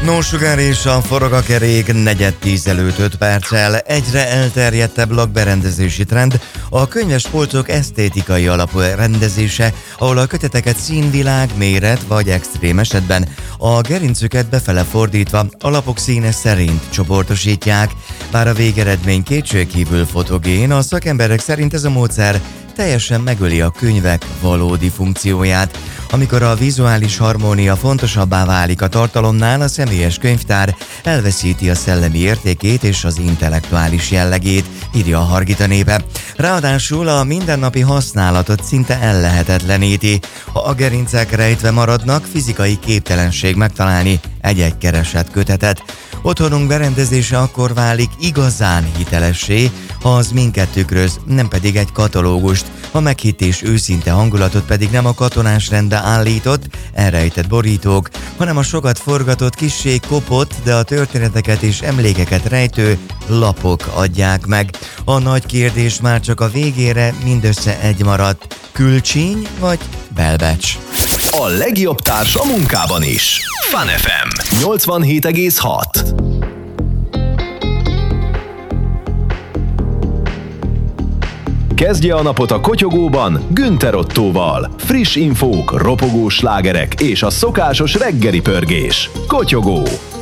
Nósugár és a Forog a kerék 9:10 előtt 5 perccel. Egyre elterjedtebb lakberendezési trend a könyves polcok esztétikai alapú rendezése, ahol a köteteket színvilág, méret vagy extrém esetben a gerincüket befele fordítva a lapok színe szerint csoportosítják. Bár a végeredmény kétségkívül fotogén, a szakemberek szerint ez a módszer teljesen megöli a könyvek valódi funkcióját. Amikor a vizuális harmónia fontosabbá válik a tartalomnál, a személyes könyvtár elveszíti a szellemi értékét és az intellektuális jellegét, írja a Hargita népe. Ráadásul a mindennapi használatot szinte ellehetetleníti. Ha a gerincek rejtve maradnak, fizikai képtelenség megtalálni egy-egy keresett kötetet. Otthonunk berendezése akkor válik igazán hitelessé, ha az minket tükröz, nem pedig egy katalógust. A meghités őszinte hangulatot pedig nem a katonás rendbe állított, elrejtett borítók, hanem a sokat forgatott, kissé kopott, de a történeteket és emlékeket rejtő lapok adják meg. A nagy kérdés már csak a végére mindössze egy maradt: külcsíny vagy belbecs? A legjobb társ a munkában is. Fun FM 87,6. Kezdje a napot a Kotyogóban Günther Ottóval. Friss infók, ropogós slágerek és a szokásos reggeli pörgés. Kotyogó.